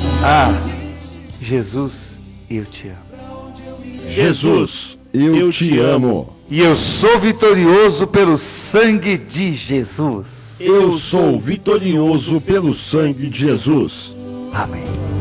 Ah, Jesus, eu te amo. Jesus, eu te amo. E eu sou vitorioso pelo sangue de Jesus. Eu sou vitorioso pelo sangue de Jesus. Amém.